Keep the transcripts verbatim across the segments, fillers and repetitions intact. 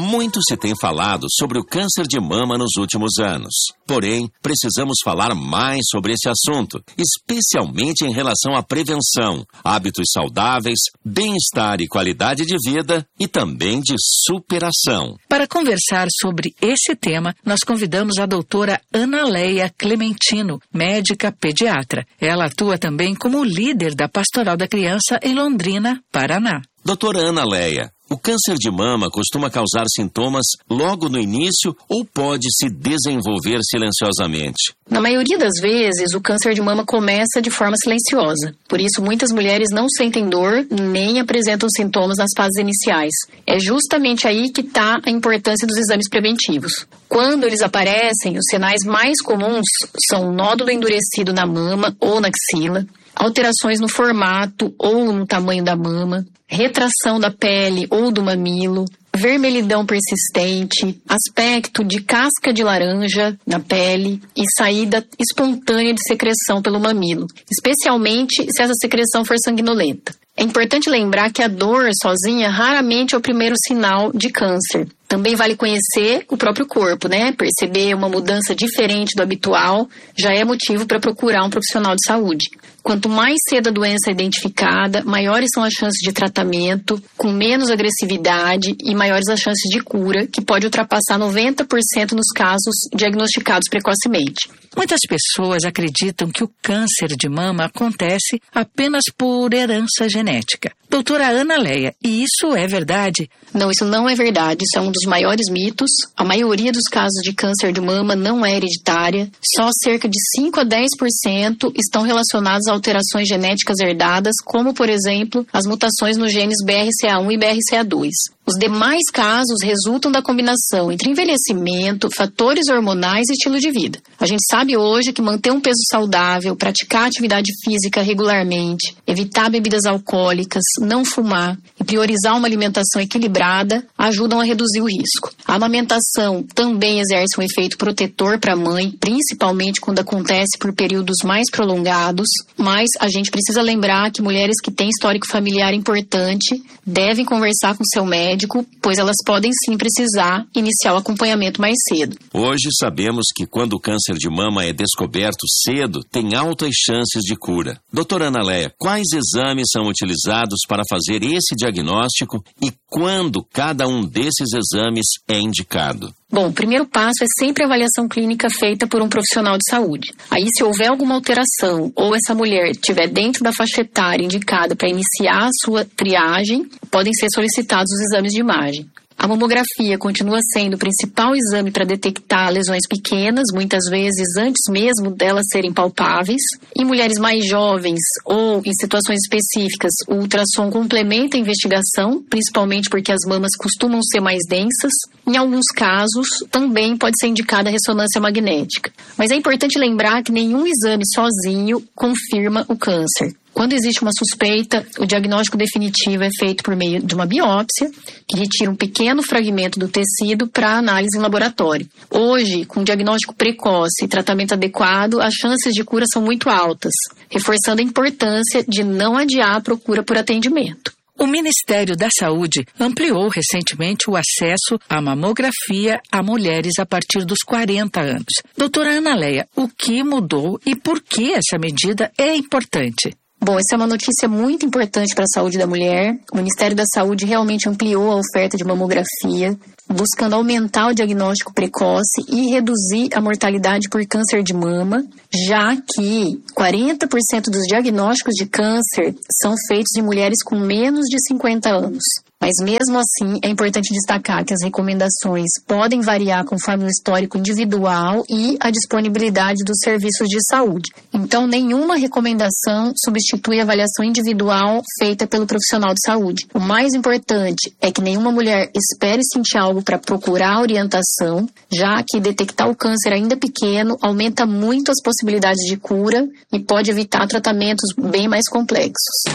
Muito se tem falado sobre o câncer de mama nos últimos anos. Porém, precisamos falar mais sobre esse assunto, especialmente em relação à prevenção, hábitos saudáveis, bem-estar e qualidade de vida e também de superação. Para conversar sobre esse tema, nós convidamos a doutora Ana Leia Clementino, médica pediatra. Ela atua também como líder da Pastoral da Criança em Londrina, Paraná. Doutora Ana Leia, o câncer de mama costuma causar sintomas logo no início ou pode se desenvolver silenciosamente? Na maioria das vezes, o câncer de mama começa de forma silenciosa. Por isso, muitas mulheres não sentem dor nem apresentam sintomas nas fases iniciais. É justamente aí que está a importância dos exames preventivos. Quando eles aparecem, os sinais mais comuns são nódulo endurecido na mama ou na axila, alterações no formato ou no tamanho da mama, retração da pele ou do mamilo, vermelhidão persistente, aspecto de casca de laranja na pele e saída espontânea de secreção pelo mamilo, especialmente se essa secreção for sanguinolenta. É importante lembrar que a dor sozinha raramente é o primeiro sinal de câncer. Também vale conhecer o próprio corpo, né? Perceber uma mudança diferente do habitual já é motivo para procurar um profissional de saúde. Quanto mais cedo a doença é identificada, maiores são as chances de tratamento, com menos agressividade e maiores as chances de cura, que pode ultrapassar noventa por cento nos casos diagnosticados precocemente. Muitas pessoas acreditam que o câncer de mama acontece apenas por herança genética. Doutora Ana Leia, e isso é verdade? Não, isso não é verdade. Isso é um dos maiores mitos. A maioria dos casos de câncer de mama não é hereditária. Só cerca de cinco a dez por cento estão relacionados a alterações genéticas herdadas, como, por exemplo, as mutações nos genes B R C A um e B R C A dois. Os demais casos resultam da combinação entre envelhecimento, fatores hormonais e estilo de vida. A gente sabe hoje que manter um peso saudável, praticar atividade física regularmente, evitar bebidas alcoólicas, não fumar e priorizar uma alimentação equilibrada ajudam a reduzir o risco. A amamentação também exerce um efeito protetor para a mãe, principalmente quando acontece por períodos mais prolongados, mas a gente precisa lembrar que mulheres que têm histórico familiar importante devem conversar com seu médico, pois elas podem sim precisar iniciar o acompanhamento mais cedo. Hoje sabemos que quando o câncer de mama é descoberto cedo, tem altas chances de cura. Doutora Ana Leia, quais exames são utilizados para fazer esse diagnóstico e quando cada um desses exames é indicado? Bom, o primeiro passo é sempre a avaliação clínica feita por um profissional de saúde. Aí, se houver alguma alteração ou essa mulher estiver dentro da faixa etária indicada para iniciar a sua triagem, podem ser solicitados os exames de imagem. A mamografia continua sendo o principal exame para detectar lesões pequenas, muitas vezes antes mesmo delas serem palpáveis. Em mulheres mais jovens ou em situações específicas, o ultrassom complementa a investigação, principalmente porque as mamas costumam ser mais densas. Em alguns casos, também pode ser indicada a ressonância magnética. Mas é importante lembrar que nenhum exame sozinho confirma o câncer. Quando existe uma suspeita, o diagnóstico definitivo é feito por meio de uma biópsia, que retira um pequeno fragmento do tecido para análise em laboratório. Hoje, com diagnóstico precoce e tratamento adequado, as chances de cura são muito altas, reforçando a importância de não adiar a procura por atendimento. O Ministério da Saúde ampliou recentemente o acesso à mamografia a mulheres a partir dos quarenta anos. Doutora Ana Leia, o que mudou e por que essa medida é importante? Bom, essa é uma notícia muito importante para a saúde da mulher. O Ministério da Saúde realmente ampliou a oferta de mamografia, buscando aumentar o diagnóstico precoce e reduzir a mortalidade por câncer de mama, já que quarenta por cento dos diagnósticos de câncer são feitos em mulheres com menos de cinquenta anos. Mas mesmo assim, é importante destacar que as recomendações podem variar conforme o histórico individual e a disponibilidade dos serviços de saúde. Então, nenhuma recomendação substitui a avaliação individual feita pelo profissional de saúde. O mais importante é que nenhuma mulher espere sentir algo para procurar orientação, já que detectar o câncer ainda pequeno aumenta muito as possibilidades de cura e pode evitar tratamentos bem mais complexos.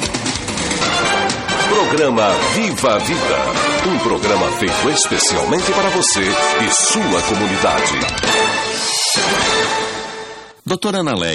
Programa Viva a Vida, um programa feito especialmente para você e sua comunidade. Doutora Ana Leia,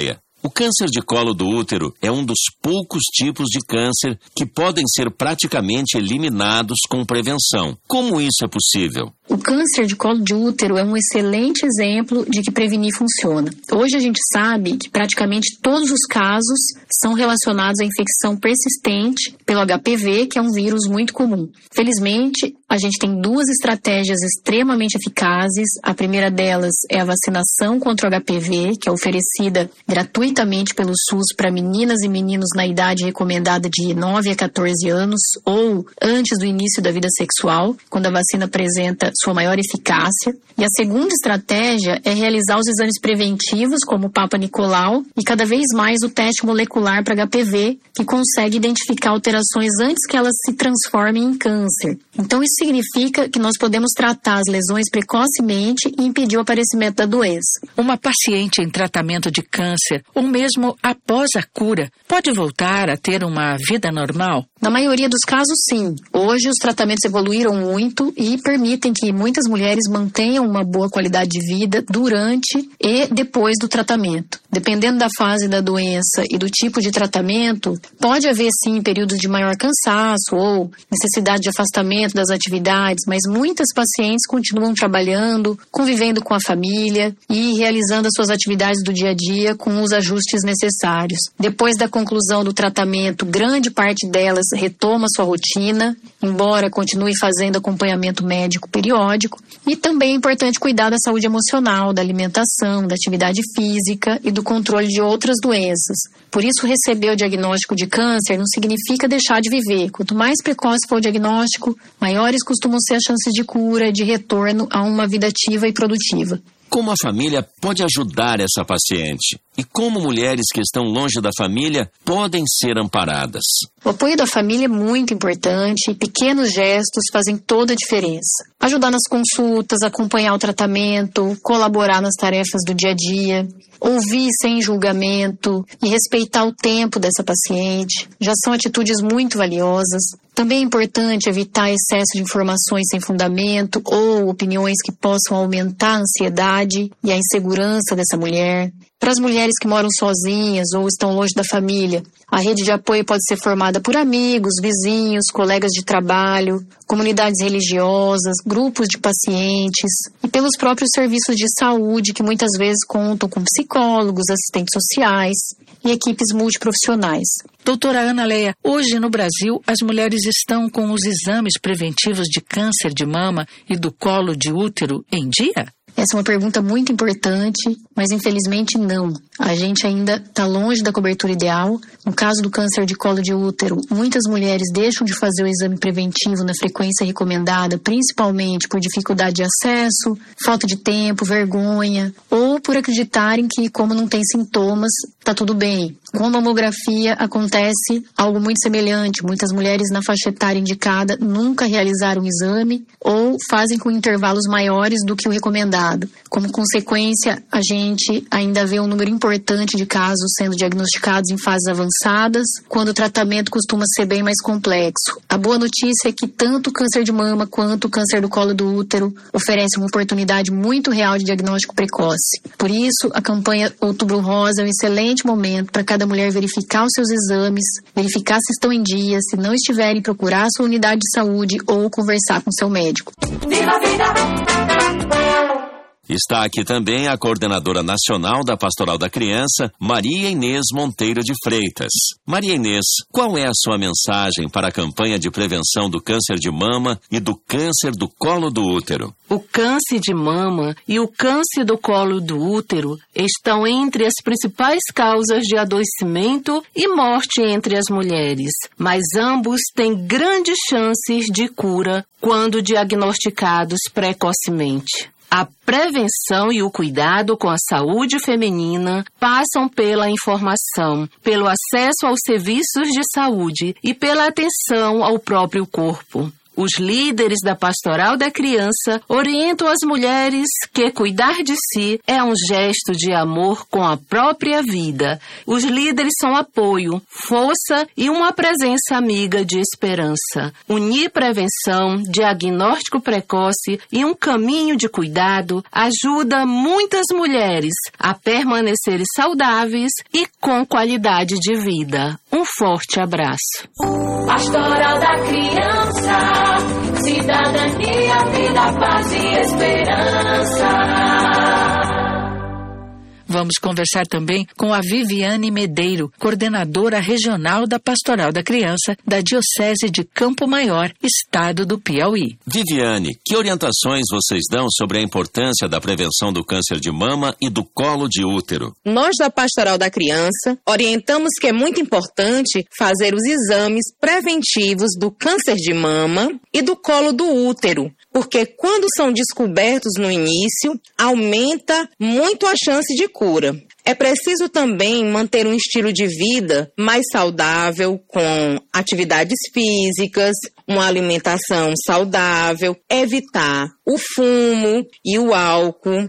O câncer de colo do útero é um dos poucos tipos de câncer que podem ser praticamente eliminados com prevenção. Como isso é possível? O câncer de colo de útero é um excelente exemplo de que prevenir funciona. Hoje a gente sabe que praticamente todos os casos são relacionados à infecção persistente pelo H P V, que é um vírus muito comum. Felizmente, a gente tem duas estratégias extremamente eficazes. A primeira delas é a vacinação contra o H P V, que é oferecida gratuitamente pelo SUS para meninas e meninos na idade recomendada de nove a quatorze anos ou antes do início da vida sexual, quando a vacina apresenta sua maior eficácia. E a segunda estratégia é realizar os exames preventivos, como o Papa Nicolau, e cada vez mais o teste molecular para H P V, que consegue identificar alterações antes que elas se transformem em câncer. Então isso significa que nós podemos tratar as lesões precocemente e impedir o aparecimento da doença. Uma paciente em tratamento de câncer, ou mesmo após a cura, pode voltar a ter uma vida normal? Na maioria dos casos, sim. Hoje os tratamentos evoluíram muito e permitem que muitas mulheres mantenham uma boa qualidade de vida durante e depois do tratamento. Dependendo da fase da doença e do tipo de tratamento, pode haver sim períodos de maior cansaço ou necessidade de afastamento das atividades, mas muitas pacientes continuam trabalhando, convivendo com a família e realizando as suas atividades do dia a dia com os ajustes necessários. Depois da conclusão do tratamento, grande parte delas retoma sua rotina, embora continue fazendo acompanhamento médico periódico. E também é importante cuidar da saúde emocional, da alimentação, da atividade física e do controle de outras doenças. Por isso, receber o diagnóstico de câncer não significa deixar de viver. Quanto mais precoce for o diagnóstico, maiores costumam ser as chances de cura, de retorno a uma vida ativa e produtiva. Como a família pode ajudar essa paciente? E como mulheres que estão longe da família podem ser amparadas? O apoio da família é muito importante e pequenos gestos fazem toda a diferença. Ajudar nas consultas, acompanhar o tratamento, colaborar nas tarefas do dia a dia, ouvir sem julgamento e respeitar o tempo dessa paciente já são atitudes muito valiosas. Também é importante evitar excesso de informações sem fundamento ou opiniões que possam aumentar a ansiedade e a insegurança dessa mulher. Para as mulheres que moram sozinhas ou estão longe da família, a rede de apoio pode ser formada por amigos, vizinhos, colegas de trabalho, comunidades religiosas, grupos de pacientes e pelos próprios serviços de saúde que muitas vezes contam com psicólogos, assistentes sociais e equipes multiprofissionais. Doutora Ana Leia, hoje no Brasil as mulheres estão com os exames preventivos de câncer de mama e do colo de útero em dia? Essa é uma pergunta muito importante, mas infelizmente não. A gente ainda está longe da cobertura ideal. No caso do câncer de colo de útero, muitas mulheres deixam de fazer o exame preventivo na frequência recomendada, principalmente por dificuldade de acesso, falta de tempo, vergonha, ou por acreditarem que, como não tem sintomas, está tudo bem. Com a mamografia acontece algo muito semelhante. Muitas mulheres na faixa etária indicada nunca realizaram o exame ou fazem com intervalos maiores do que o recomendado. Como consequência, a gente ainda vê um número importante de casos sendo diagnosticados em fases avançadas, quando o tratamento costuma ser bem mais complexo. A boa notícia é que tanto o câncer de mama quanto o câncer do colo do útero oferecem uma oportunidade muito real de diagnóstico precoce. Por isso, a campanha Outubro Rosa é um excelente momento para cada mulher verificar os seus exames, verificar se estão em dia, se não estiverem, procurar a sua unidade de saúde ou conversar com seu médico. Viva a vida! Está aqui também a coordenadora nacional da Pastoral da Criança, Maria Inês Monteiro de Freitas. Maria Inês, qual é a sua mensagem para a campanha de prevenção do câncer de mama e do câncer do colo do útero? O câncer de mama e o câncer do colo do útero estão entre as principais causas de adoecimento e morte entre as mulheres, mas ambos têm grandes chances de cura quando diagnosticados precocemente. A prevenção e o cuidado com a saúde feminina passam pela informação, pelo acesso aos serviços de saúde e pela atenção ao próprio corpo. Os líderes da Pastoral da Criança orientam as mulheres que cuidar de si é um gesto de amor com a própria vida. Os líderes são apoio, força e uma presença amiga de esperança. Unir prevenção, diagnóstico precoce e um caminho de cuidado ajuda muitas mulheres a permanecerem saudáveis e com qualidade de vida. Um forte abraço. Pastoral da Criança, cidadania, vida, paz e esperança. Vamos conversar também com a Viviane Medeiro, coordenadora regional da Pastoral da Criança da Diocese de Campo Maior, estado do Piauí. Viviane, que orientações vocês dão sobre a importância da prevenção do câncer de mama e do colo de útero? Nós da Pastoral da Criança orientamos que é muito importante fazer os exames preventivos do câncer de mama e do colo do útero, porque quando são descobertos no início, aumenta muito a chance de cura. É preciso também manter um estilo de vida mais saudável, com atividades físicas, uma alimentação saudável, evitar o fumo e o álcool,